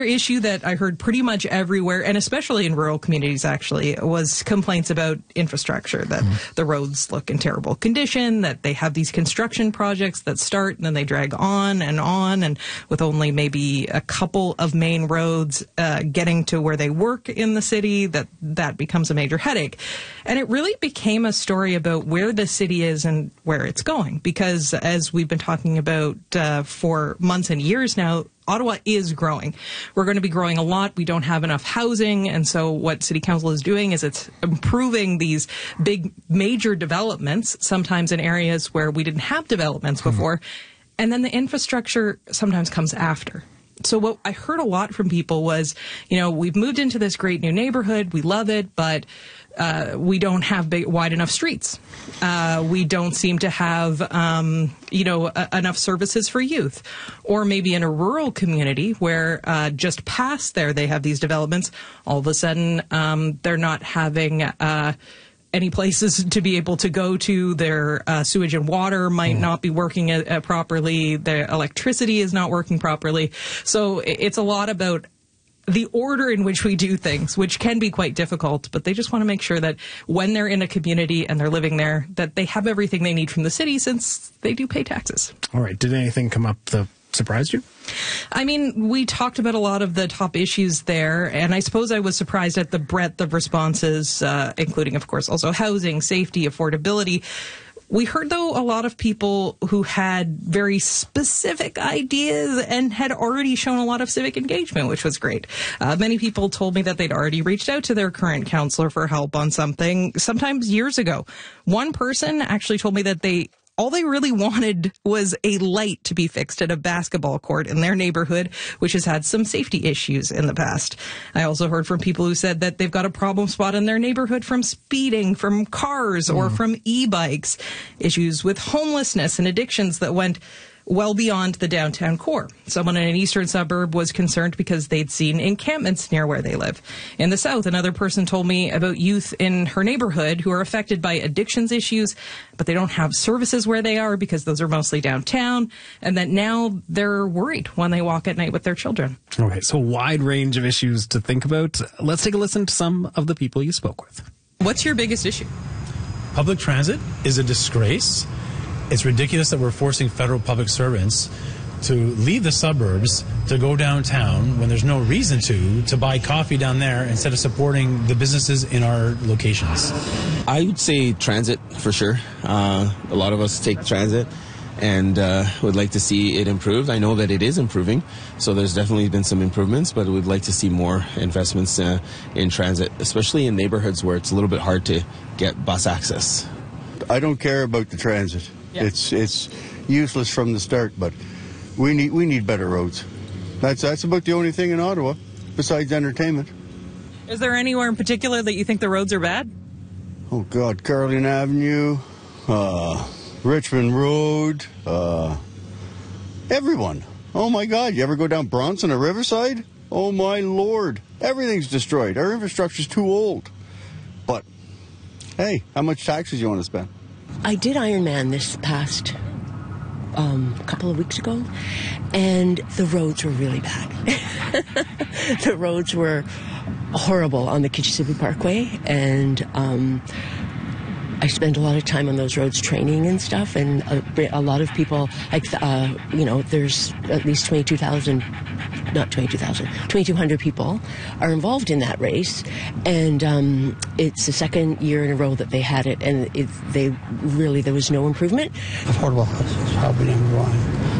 issue that I heard pretty much everywhere, and especially in rural communities, actually, was complaints about infrastructure, that the roads look in terrible condition, that they have these construction projects that start and then they drag on, and with only maybe a couple of main roads getting to where they work in the city, that becomes a major headache. And it really became a story about where the city is and where it's going, because as we've been talking about for months and years now, Ottawa is growing. We're going to be growing a lot. We don't have enough housing. And so what City Council is doing is it's improving these big major developments, sometimes in areas where we didn't have developments before. And then the infrastructure sometimes comes after. So what I heard a lot from people was, we've moved into this great new neighborhood. We love it, but we don't have wide enough streets. We don't seem to have, enough services for youth. Or maybe in a rural community where just past there they have these developments, all of a sudden they're not having any places to be able to go to. Their sewage and water might not be working properly. Their electricity is not working properly. So it's a lot about the order in which we do things, which can be quite difficult, but they just want to make sure that when they're in a community and they're living there, that they have everything they need from the city, since they do pay taxes. All right. Did anything come up that surprised you? I mean, we talked about a lot of the top issues there, and I suppose I was surprised at the breadth of responses, including, of course, also housing, safety, affordability. We heard, though, a lot of people who had very specific ideas and had already shown a lot of civic engagement, which was great. Many people told me that they'd already reached out to their current councillor for help on something, sometimes years ago. One person actually told me that all they really wanted was a light to be fixed at a basketball court in their neighborhood, which has had some safety issues in the past. I also heard from people who said that they've got a problem spot in their neighborhood from speeding, from cars, or from e-bikes, issues with homelessness and addictions that went well beyond the downtown core. Someone in an eastern suburb was concerned because they'd seen encampments near where they live. In the south, another person told me about youth in her neighborhood who are affected by addictions issues, but they don't have services where they are because those are mostly downtown, and that now they're worried when they walk at night with their children. Okay, so wide range of issues to think about. Let's take a listen to some of the people you spoke with. What's your biggest issue? Public transit is a disgrace. It's ridiculous that we're forcing federal public servants to leave the suburbs to go downtown when there's no reason to buy coffee down there instead of supporting the businesses in our locations. I would say transit for sure. A lot of us take transit and would like to see it improve. I know that it is improving, so there's definitely been some improvements, but we'd like to see more investments in transit, especially in neighborhoods where it's a little bit hard to get bus access. I don't care about the transit. Yeah. It's useless from the start, but we need better roads. That's about the only thing in Ottawa besides entertainment. Is there anywhere in particular that you think the roads are bad? Oh God, Carlyon Avenue, Richmond Road, everyone. Oh my God, you ever go down Bronson or Riverside? Oh my Lord, everything's destroyed. Our infrastructure's too old. But hey, how much taxes you want to spend? I did Ironman this past couple of weeks ago, and the roads were really bad. The roads were horrible on the Kitchissippi Parkway, and I spend a lot of time on those roads training and stuff, and a lot of people, there's at least 2,200 people are involved in that race, and it's the second year in a row that they had it, and there was no improvement. Affordable housing is probably number one.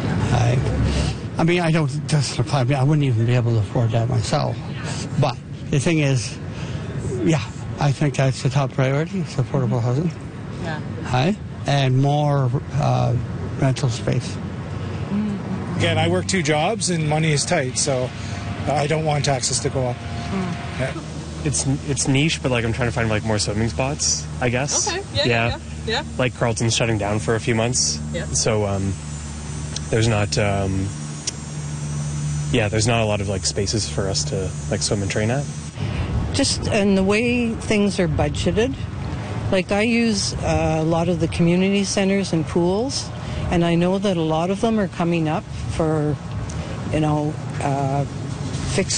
I wouldn't even be able to afford that myself. But the thing is, I think that's the top priority, is affordable housing. Yeah. And more rental space. Again, I work 2 jobs and money is tight, so I don't want taxes to go up. Yeah. It's niche, but I'm trying to find more swimming spots, I guess. Okay. Yeah. Like Carlton's shutting down for a few months. Yeah. So there's not there's not a lot of spaces for us to swim and train at. Just and the way things are budgeted. I use a lot of the community centers and pools, and I know that a lot of them are coming up for,